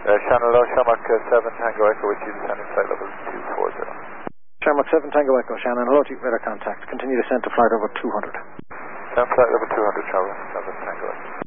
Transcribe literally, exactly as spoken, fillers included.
Uh, Shannon Low, Shamrock uh, seven Tango Echo with you, descending flight level two four zero. Shamrock seven Tango Echo, Shannon. Hello to you, radar contact. Continue descent to flight over two hundred. Descent flight level two hundred, Shamrock seven Tango Echo.